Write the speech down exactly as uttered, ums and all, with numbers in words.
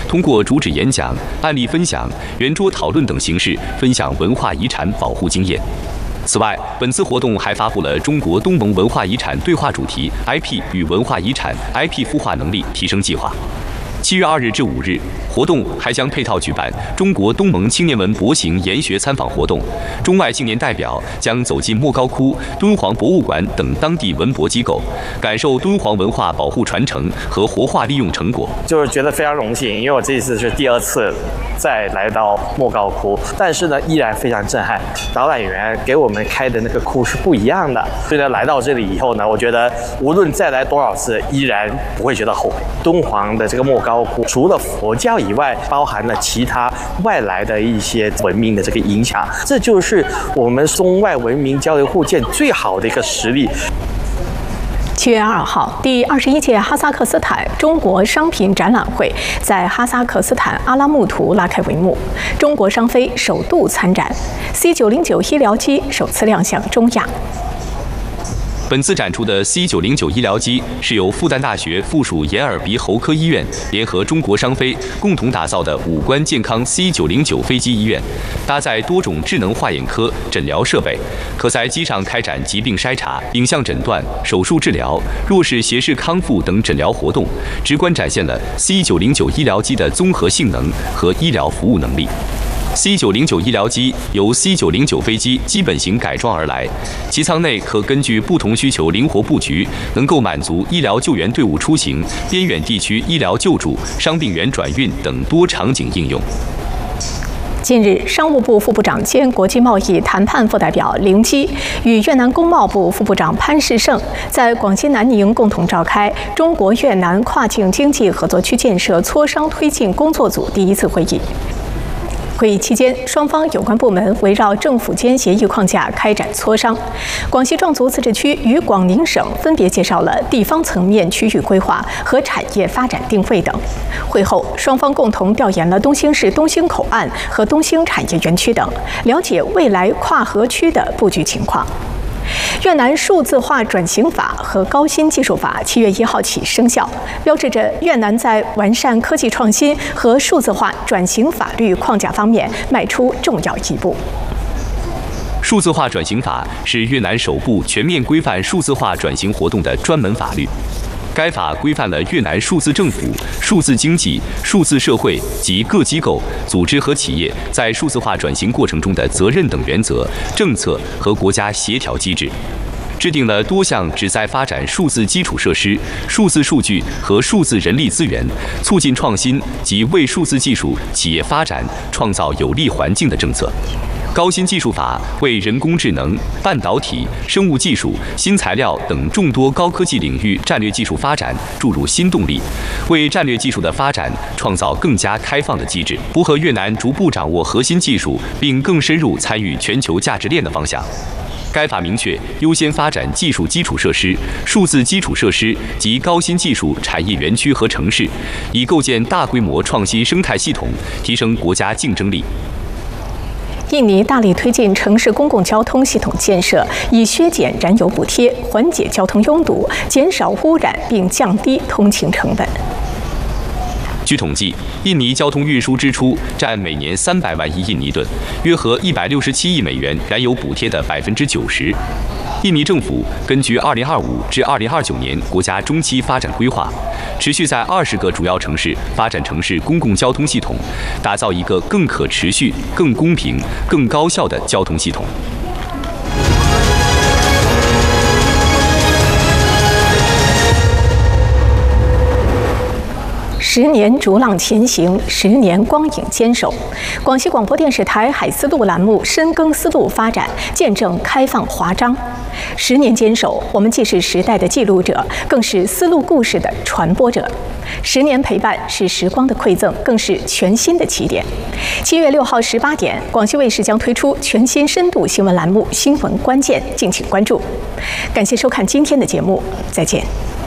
通过主旨演讲、案例分享、圆桌讨论等形式分享文化遗产保护经验。此外，本次活动还发布了中国东盟文化遗产对话主题 I P 与文化遗产 I P 孵化能力提升计划。七月二日至五日，活动还将配套举办中国东盟青年文博行研学参访活动，中外青年代表将走进莫高窟、敦煌博物馆等当地文博机构，感受敦煌文化保护传承和活化利用成果。 就是觉得非常荣幸，因为我这一次是第二次再来到莫高窟，但是呢，依然非常震撼。导览员给我们开的那个窟是不一样的，所以呢，来到这里以后呢，我觉得无论再来多少次，依然不会觉得后悔。敦煌的这个莫高窟除了佛教以外，包含了其他外来的一些文明的这个影响，这就是我们中外文明交流互鉴最好的一个实例。 七月二号，第二十一届哈萨克斯坦中国商品展览会在哈萨克斯坦阿拉木图拉开帷幕，中国商飞首度参展 ，C 九零九医疗机首次亮相中亚。 本次展出的 C 九零九医疗机是由复旦大学附属眼耳鼻喉科医院联合中国商飞共同打造的五官健康 C 九零九飞机医院，搭载多种智能化验科诊疗设备，可在机上开展疾病筛查、影像诊断、手术治疗、弱势斜视康复等诊疗活动，直观展现了 C 九零九医疗机的综合性能和医疗服务能力。C 九零九医疗机由 C 九零九飞机基本型改装而来，其舱内可根据不同需求灵活布局，能够满足医疗救援队伍出行、边远地区医疗救助、伤病员转运等多场景应用。 近日，商务部副部长兼国际贸易谈判副代表凌基与越南工贸部副部长潘世胜在广西南宁共同召开中国越南跨境经济合作区建设磋商推进工作组第一次会议。会议期间，双方有关部门围绕政府间协议框架开展磋商。广西壮族自治区与广宁省分别介绍了地方层面区域规划和产业发展定位等。会后，双方共同调研了东兴市东兴口岸和东兴产业园区等，了解未来跨河区的布局情况。越南数字化转型法和高新技术法七月一号起生效，标志着越南在完善科技创新和数字化转型法律框架方面迈出重要一步。 数字化转型法是越南首部全面规范数字化转型活动的专门法律。该法规范了越南数字政府、数字经济、数字社会及各机构、组织和企业在数字化转型过程中的责任等原则、政策和国家协调机制，制定了多项旨在发展数字基础设施、数字数据和数字人力资源，促进创新及为数字技术企业发展创造有利环境的政策。高新技术法为人工智能、半导体、生物技术、新材料等众多高科技领域战略技术发展注入新动力，为战略技术的发展创造更加开放的机制，符合越南逐步掌握核心技术并更深入参与全球价值链的方向。该法明确优先发展技术基础设施、数字基础设施及高新技术产业园区和城市，以构建大规模创新生态系统，提升国家竞争力。 印尼大力推进城市公共交通系统建设，以削减燃油补贴、缓解交通拥堵、减少污染并降低通勤成本。 据统计，印尼交通运输支出占每年三百万亿印尼盾，约合一百六十七亿美元燃油补贴的百分之九十。印尼政府根据二零二五至二零二九年国家中期发展规划，持续在二十个主要城市发展城市公共交通系统，打造一个更可持续、更公平、更高效的交通系统。 十年逐浪前行，十年光影坚守。广西广播电视台海丝路栏目深耕丝路发展，见证开放华章。十年坚守，我们既是时代的记录者，更是丝路故事的传播者。十年陪伴是时光的馈赠，更是全新的起点。七月六号十八点，广西卫视将推出全新深度新闻栏目《新闻关键》，敬请关注。感谢收看今天的节目，再见。